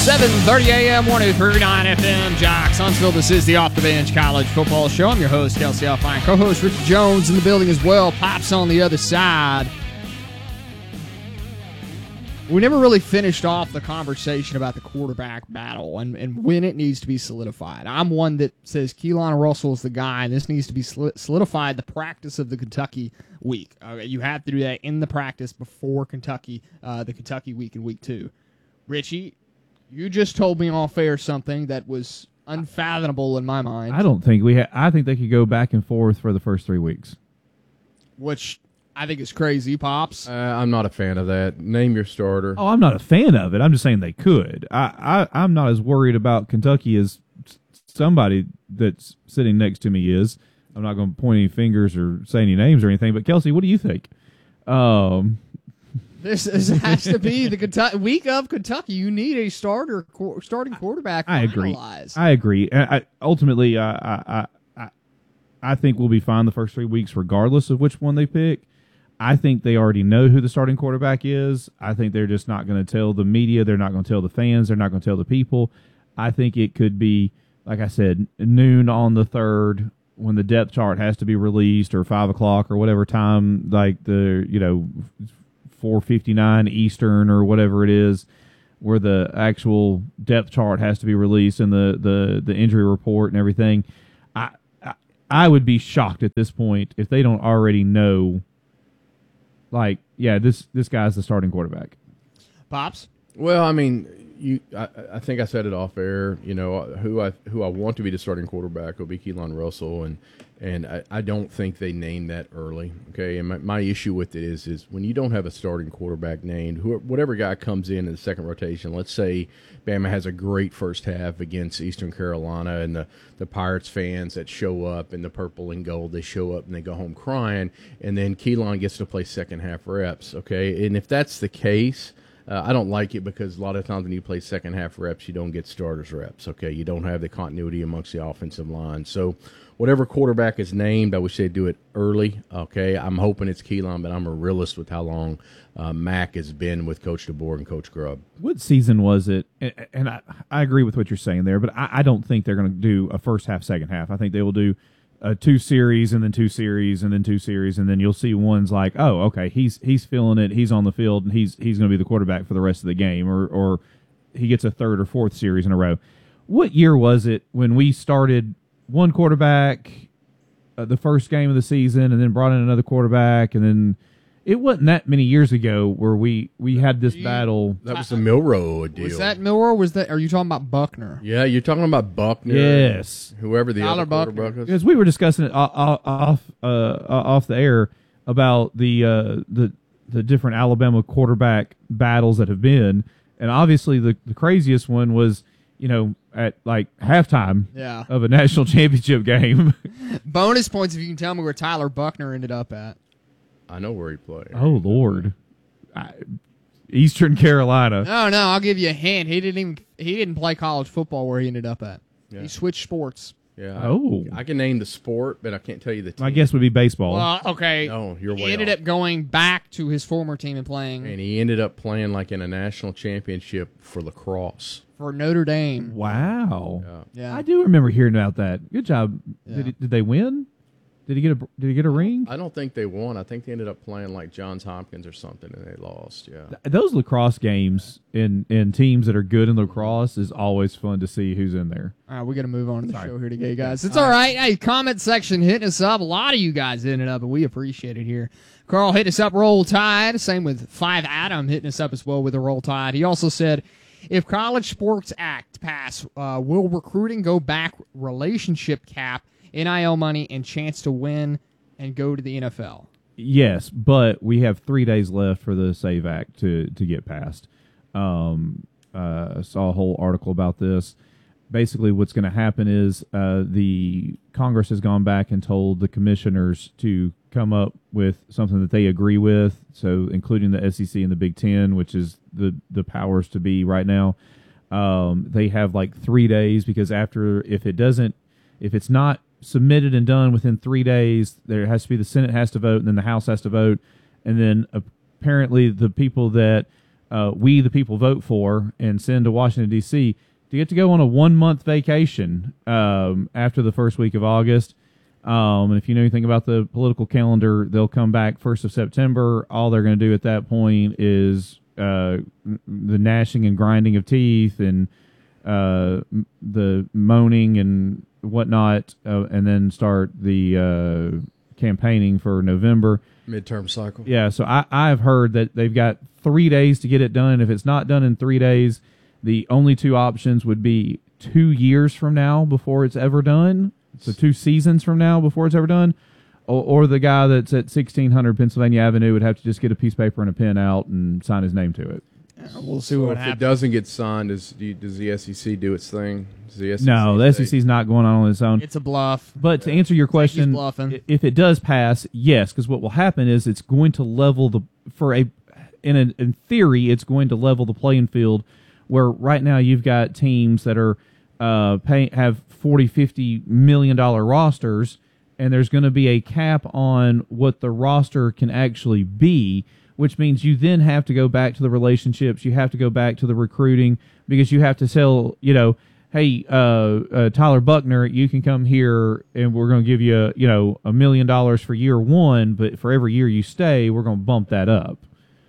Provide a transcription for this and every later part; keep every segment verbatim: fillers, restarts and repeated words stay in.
seven thirty a.m., one oh three point nine F M, Jocks, Huntsville. This is the Off the Bench College Football Show. I'm your host, Kelsey Alfine. Co-host Richard Jones in the building as well. Pops on the other side. We never really finished off the conversation about the quarterback battle and, and when it needs to be solidified. I'm one that says Keelan Russell is the guy, and this needs to be solidified the practice of the Kentucky week. Uh, you have to do that in the practice before Kentucky, uh, the Kentucky week in week two. Richie, you just told me off air something that was unfathomable in my mind. I don't think we ha- I think they could go back and forth for the first three weeks. Which I think is crazy, Pops. Uh, I'm not a fan of that. Name your starter. Oh, I'm not a fan of it. I'm just saying they could. I, I, I'm not as worried about Kentucky as somebody that's sitting next to me is. I'm not going to point any fingers or say any names or anything, but Kelsey, what do you think? Um, this, this has to be the Kentucky, week of Kentucky. You need a starter, starting quarterback. I agree. Finalized. I agree. I, I, ultimately, I, I, I, I think we'll be fine the first three weeks regardless of which one they pick. I think they already know who the starting quarterback is. I think they're just not going to tell the media. They're not going to tell the fans. They're not going to tell the people. I think it could be, like I said, noon on the third when the depth chart has to be released, or five o'clock or whatever time, like the, you know, four fifty-nine Eastern or whatever it is, where the actual depth chart has to be released and the, the, the injury report and everything. I, I I would be shocked at this point if they don't already know. Like, yeah, this this guy's the starting quarterback. Pops? Well, I mean, you. I, I think I said it off air. You know, who I who I want to be the starting quarterback will be Keelan Russell, and and I, I don't think they named that early. Okay, and my, my issue with it is is when you don't have a starting quarterback named, who whatever guy comes in in the second rotation. Let's say Bama has a great first half against Eastern Carolina, and the, the Pirates fans that show up in the purple and gold, they show up and they go home crying, and then Keelan gets to play second half reps, okay? And if that's the case, uh, I don't like it because a lot of times when you play second half reps, you don't get starters reps, okay? You don't have the continuity amongst the offensive line. So whatever quarterback is named, I wish they'd do it early, okay? I'm hoping it's Keelan, but I'm a realist with how long uh, Mac has been with Coach DeBoer and Coach Grubb. What season was it? And, and I, I agree with what you're saying there, but I, I don't think they're going to do a first half, second half. I think they will do uh, two series and then two series and then two series, and then you'll see ones like, oh, okay, he's he's feeling it, he's on the field, and he's he's going to be the quarterback for the rest of the game, or or he gets a third or fourth series in a row. What year was it when we started one quarterback uh, the first game of the season and then brought in another quarterback, and then it wasn't that many years ago where we, we had this battle. That was the Milrow deal. Was that Milrow? Was that? Are you talking about Buckner? Yeah, you're talking about Buckner. Yes. Whoever the Tyler other Buckner. quarterback was. Because we were discussing it off off, uh, off the air about the uh, the the different Alabama quarterback battles that have been, and obviously the, the craziest one was, you know, at like halftime Yeah. of a national championship game. Bonus points if you can tell me where Tyler Buckner ended up at. I know where he played. Oh Lord, I, Eastern Carolina. No, no, I'll give you a hint. He didn't even he didn't play college football where he ended up at. Yeah. He switched sports. Yeah. Oh. I, I can name the sport, but I can't tell you the team. My guess would be baseball. Well, okay. No, you're way He ended off. up going back to his former team and playing And he ended up playing like in a national championship for lacrosse. for Notre Dame. Wow. Yeah. Yeah. I do remember hearing about that. Good job. Yeah. Did, he, did they win? Did he get a Did he get a ring? I don't think they won. I think they ended up playing like Johns Hopkins or something, and they lost. Yeah. Those lacrosse games in, in teams that are good in lacrosse is always fun to see who's in there. All right, we got to move on to the Sorry. show here today, guys. It's all right. Hey, comment section hitting us up. A lot of you guys hitting it up, and we appreciate it here. Carl hitting us up, Roll Tide. Same with Five Adam hitting us up as well with the Roll Tide. He also said, if College Sports Act pass, uh, will recruiting go back relationship cap, N I L money, and chance to win and go to the N F L? Yes, but we have three days left for the SAVE Act to, to get passed. Um, uh, I saw a whole article about this. Basically, what's going to happen is uh, the Congress has gone back and told the commissioners to come up with something that they agree with, so including the S E C and the Big Ten, which is the, the powers to be right now. Um, they have like three days because after, if it doesn't, if it's not submitted and done within three days, there has to be the Senate has to vote, and then the House has to vote, and then apparently the people that uh, we the people vote for and send to Washington D C to get to go on a one month vacation um, after the first week of August. Um, and if you know anything about the political calendar, they'll come back first of September. All they're going to do at that point is uh, the gnashing and grinding of teeth and uh, the moaning and whatnot, uh, and then start the uh, campaigning for November. Midterm cycle. Yeah, so I, I've heard that they've got three days to get it done. If it's not done in three days, the only two options would be two years from now before it's ever done. So two seasons from now before it's ever done. Or, or the guy that's at sixteen hundred Pennsylvania Avenue would have to just get a piece of paper and a pen out and sign his name to it. Yeah, we'll see So what if happens. it doesn't get signed, does do you- does the S E C do its thing? Does the S E C No, the S E say- C's not going on on its own. It's a bluff. But to answer your question, bluffing. i- if it does pass, yes, because what will happen is it's going to level the for a in a, in theory it's going to level the playing field, where right now you've got teams that are uh pay have forty, fifty million dollar rosters, and there's going to be a cap on what the roster can actually be, which means you then have to go back to the relationships, you have to go back to the recruiting, because you have to sell, you know, hey, uh, uh, Tyler Buckner, you can come here and we're going to give you, you know, a million dollars for year one, but for every year you stay, we're going to bump that up.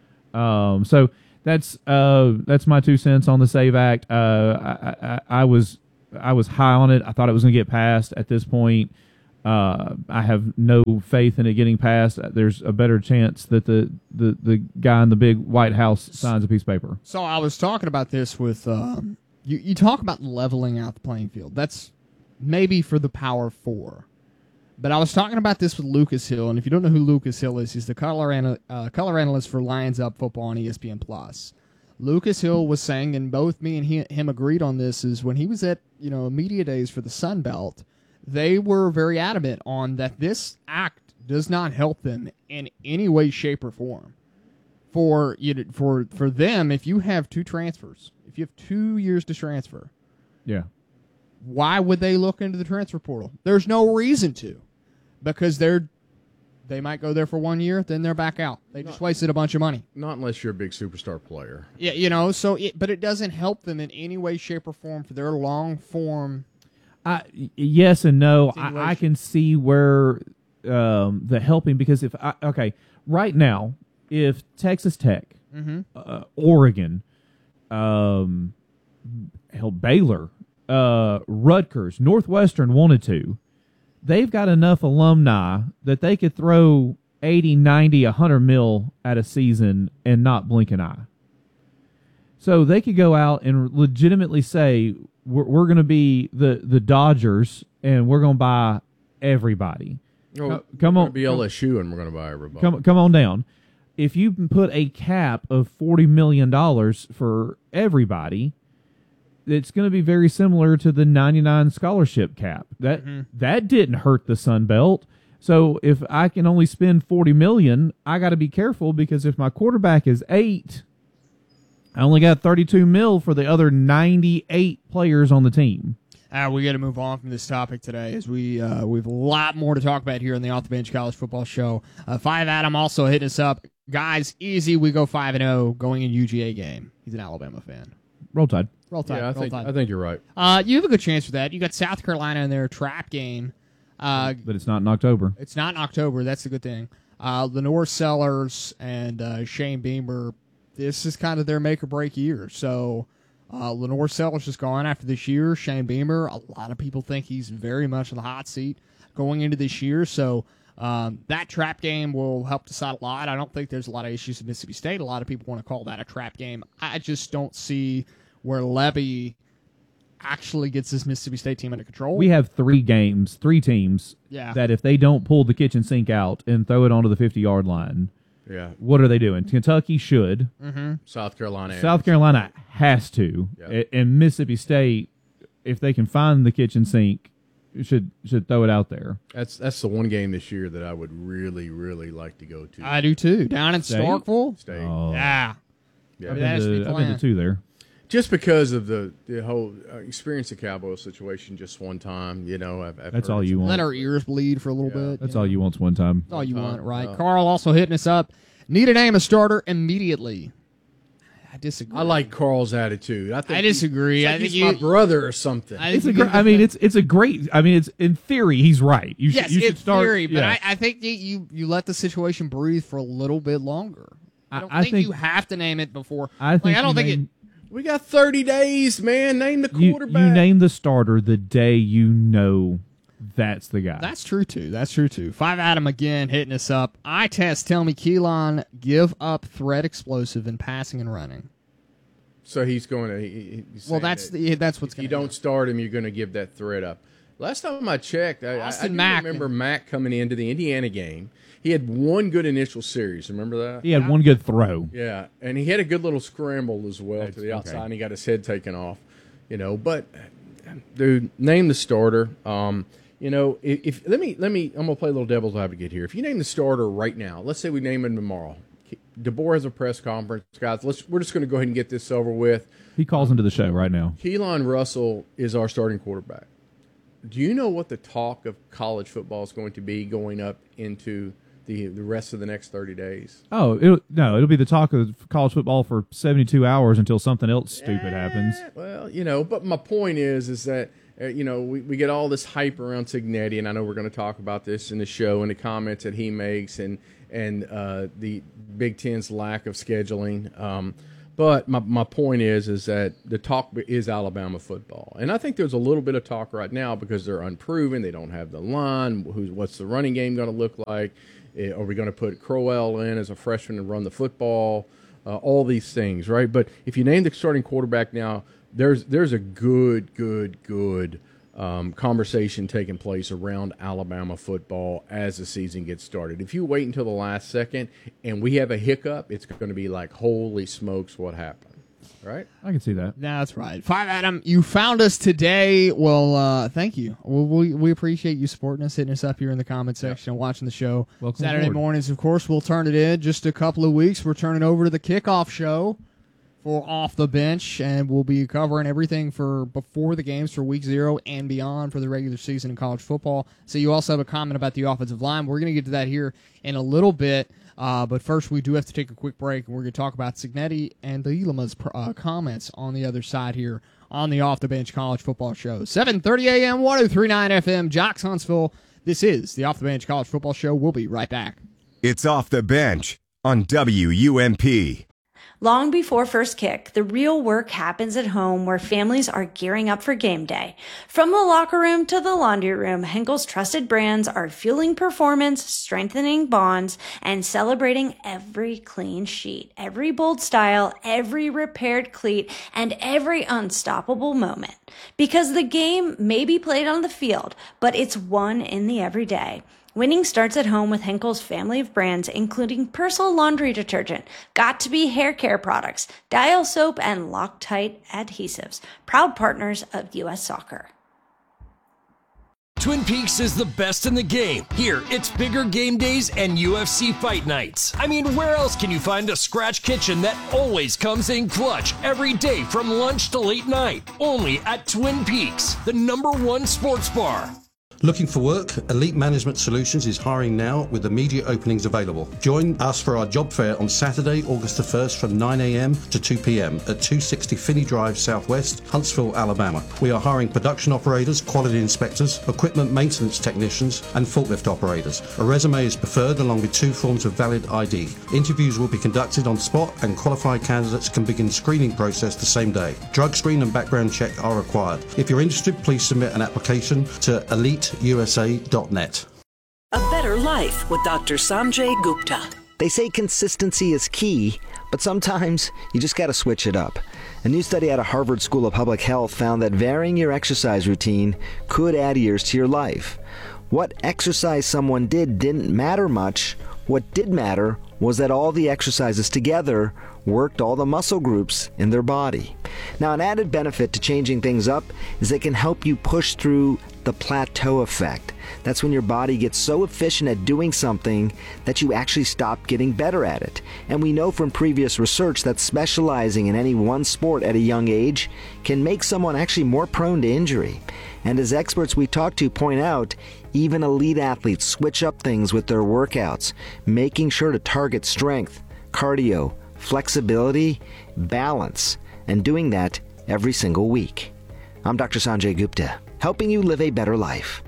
Um, so that's uh, that's my two cents on the SAVE Act. Uh, I, I, I was I was high on it. I thought it was going to get passed. At this point, uh, I have no faith in it getting passed. There's a better chance that the, the, the guy in the big White House signs a piece of paper. So I was talking about this with um, you. You talk about leveling out the playing field. That's maybe for the Power Four, but I was talking about this with Lucas Hill. And if you don't know who Lucas Hill is, he's the color ana- uh, color analyst for Lions Up Football on E S P N Plus. Lucas Hill was saying, and both me and he, him agreed on this, is when he was at you know media days for the Sun Belt, they were very adamant on that this act does not help them in any way, shape, or form. For you know, for for them, if you have two transfers, if you have two years to transfer, Yeah. why would they look into the transfer portal? There's no reason to, because they're they might go there for one year, then they're back out. They just wasted a bunch of money. Not unless you're a big superstar player. Yeah, you know. So, it, but it doesn't help them in any way, shape, or form for their long form. I, yes and no. I, I Continuation. can see where um, the helping, because if I, okay, right now, if Texas Tech, Mm-hmm. uh, Oregon, um, hell, Baylor, uh, Rutgers, Northwestern wanted to, they've got enough alumni that they could throw eighty, ninety, one hundred mil at a season and not blink an eye. So they could go out and legitimately say, we're, we're going to be the, the Dodgers and we're going to buy everybody. Oh, Co- come we're on. gonna be L S U and we're going to buy everybody. Come, come on down. If you put a cap of forty million dollars for everybody, it's going to be very similar to the ninety-nine scholarship cap. That Mhm. that didn't hurt the Sun Belt. So if I can only spend forty million dollars, I got to be careful, because if my quarterback is eight, I only got thirty-two mil for the other ninety-eight players on the team. Uh, we got to move on from this topic today, as we uh, we have a lot more to talk about here on the Off the Bench College Football Show. Uh, Five Adam also hitting us up, guys. Easy, we go five and zero going in U G A game. He's an Alabama fan. Roll Tide. Roll Tide. Yeah, I roll think Tide. I think you're right. Uh, you have a good chance for that. You got South Carolina in their trap game. Uh, But it's not in October. it's not in October. That's the good thing. Uh, Lenore Sellers and uh, Shane Beamer, this is kind of their make or break year. So uh, Lenore Sellers is gone after this year. Shane Beamer, a lot of people think he's very much in the hot seat going into this year. So um, that trap game will help decide a lot. I don't think there's a lot of issues with Mississippi State. A lot of people want to call that a trap game. I just don't see where Levy actually gets this Mississippi State team under control. We have three games, three teams, Yeah. that if they don't pull the kitchen sink out and throw it onto the fifty-yard line, Yeah, what are they doing? Kentucky should. Mm-hmm. South Carolina. and- South Carolina has to. Yeah. A- And Mississippi State, if they can find the kitchen sink, should should throw it out there. That's that's the one game this year that I would really really like to go to. I do too. Down in State? Starkville? State. Oh, Yeah. Yeah. I've that has to be been, to, I've the been to plan. two there. Just because of the the whole uh, experience the Cowboy situation, just one time, you know. I've, I've That's heard all it's- you want. Let our ears bleed for a little Yeah. bit. That's you all know? you want's one time. That's all you Uh, want, right? uh, Carl also hitting us up. Need to name a starter immediately. disagree. I like Carl's attitude. I think I disagree. He's, I like think he's you, my brother or something. I, It's a gr- I mean, it's it's a great. I mean, it's in theory, he's right. You yes, should you in should start. theory, but yeah. I, I think you, you you let the situation breathe for a little bit longer. I don't I- I think, think- you have to name it before. I think like, I don't you think name, We got thirty days, man. Name the you, quarterback. you name the starter the day you know that's the guy. it. That's true too. That's true too. Five Adam again hitting us up. Eye test tell me Keelan give up threat explosive in passing and running. So he's going to. He, he's Well, saying that's that the that's what's if going you to don't start him, you're going to give that threat up. Last time I checked, I, I, I Austin do Mack. remember Mack coming into the Indiana game. He had one good initial series. Remember that? he had one good throw. Yeah, and he had a good little scramble as well That's- to the outside, okay. and he got his head taken off. You know, but dude, name the starter. Um, you know, if, if let me let me, I'm gonna play a little devil's advocate here. If you name the starter right now, let's say we name him tomorrow. DeBoer has a press conference, guys. Let's we're just gonna go ahead and get this over with. He calls into the show right now. Keelan Russell is our starting quarterback. Do you know what the talk of college football is going to be going up into the the rest of the next thirty days? Oh it'll, no, it'll be the talk of college football for seventy-two hours until something else stupid happens. Eh, Well, you know, but my point is, is that uh, you know we, we get all this hype around Cignetti, and I know we're going to talk about this in the show and the comments that he makes, and and uh, the Big Ten's lack of scheduling. Um, but my my point is, is that the talk is Alabama football, and I think there's a little bit of talk right now because they're unproven. They don't have the line. Who's what's the running game going to look like? Eh, Are we going to put Crowell in as a freshman and run the football? Uh, all these things, right? But if you name the starting quarterback now, there's there's a good, good, good um, conversation taking place around Alabama football as the season gets started. If you wait until the last second and we have a hiccup, it's going to be like, holy smokes, what happened, right? I can see that. That's right. Five Adam, you found us today. Well, uh, thank you. Well, we we appreciate you supporting us, hitting us up here in the comment section, and watching the show. Welcome Saturday aboard. mornings, of course, we'll turn it in. Just a couple of weeks, we're turning over to the kickoff show for Off the Bench, and we'll be covering everything for before the games for week zero and beyond for the regular season in college football. So you also have a comment about the offensive line. We're going to get to that here in a little bit. Uh, but first, we do have to take a quick break, and we're going to talk about Cignetti and the Elama's uh, comments on the other side here on the Off the Bench College Football Show. seven thirty a.m., one oh three point nine F M, Jocks Huntsville. This is the Off the Bench College Football Show. We'll be right back. It's Off the Bench on W U M P. Long before first kick, the real work happens at home where families are gearing up for game day. From the locker room to the laundry room, Henkel's trusted brands are fueling performance, strengthening bonds, and celebrating every clean sheet, every bold style, every repaired cleat, and every unstoppable moment. Because the game may be played on the field, but it's won in the everyday. Winning starts at home with Henkel's family of brands, including Persil laundry detergent, Got to Be hair care products, Dial soap, and Loctite adhesives. Proud partners of U S Soccer. Twin Peaks is the best in the game. Here, it's bigger game days and U F C fight nights. I mean, where else can you find a scratch kitchen that always comes in clutch every day from lunch to late night? Only at Twin Peaks, the number one sports bar. Looking for work? Elite Management Solutions is hiring now with immediate openings available. Join us for our job fair on Saturday, August the first from nine a.m. to two p.m. at two sixty Finney Drive Southwest, Huntsville, Alabama. We are hiring production operators, quality inspectors, equipment maintenance technicians, and forklift operators. A resume is preferred along with two forms of valid I D. Interviews will be conducted on spot and qualified candidates can begin screening process the same day. Drug screen and background check are required. If you're interested, please submit an application to elite U S A dot net. A better life with Doctor Sanjay Gupta. They say consistency is key, but sometimes you just gotta switch it up. A new study out of Harvard School of Public Health found that varying your exercise routine could add years to your life. What exercise someone did didn't matter much. What did matter was that all the exercises together worked all the muscle groups in their body. Now, an added benefit to changing things up is they can help you push through the plateau effect. That's when your body gets so efficient at doing something that you actually stop getting better at it. And we know from previous research that specializing in any one sport at a young age can make someone actually more prone to injury. And as experts we talk to point out, even elite athletes switch up things with their workouts, making sure to target strength, cardio, flexibility, balance, and doing that every single week. I'm Doctor Sanjay Gupta, helping you live a better life.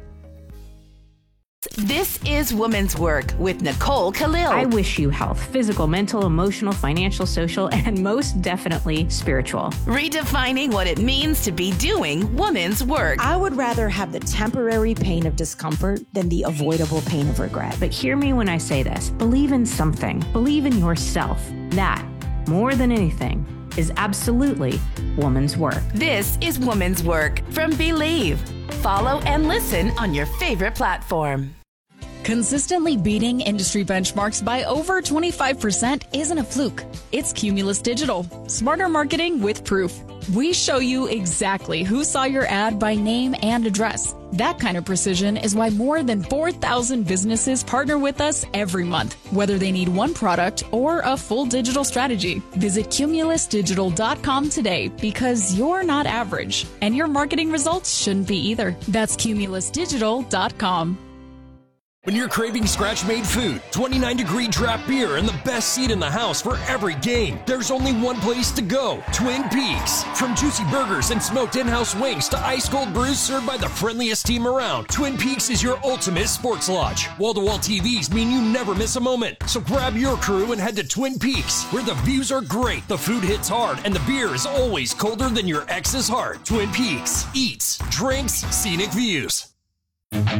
This is Women's Work with Nicole Khalil. I wish you health, physical, mental, emotional, financial, social, and most definitely spiritual. Redefining what it means to be doing women's work. I would rather have the temporary pain of discomfort than the avoidable pain of regret. But hear me when I say this. Believe in something. Believe in yourself. That, more than anything, is absolutely woman's work. This is Woman's Work from Believe. Follow and listen on your favorite platform. Consistently beating industry benchmarks by over twenty-five percent isn't a fluke. It's Cumulus Digital. Smarter marketing with proof. We show you exactly who saw your ad by name and address. That kind of precision is why more than four thousand businesses partner with us every month, whether they need one product or a full digital strategy. Visit cumulus digital dot com today because you're not average, and your marketing results shouldn't be either. That's cumulus digital dot com. When you're craving scratch-made food, twenty-nine degree draft beer, and the best seat in the house for every game, there's only one place to go, Twin Peaks. From juicy burgers and smoked in-house wings to ice-cold brews served by the friendliest team around, Twin Peaks is your ultimate sports lodge. Wall-to-wall T Vs mean you never miss a moment. So grab your crew and head to Twin Peaks, where the views are great, the food hits hard, and the beer is always colder than your ex's heart. Twin Peaks. Eats, drinks, scenic views.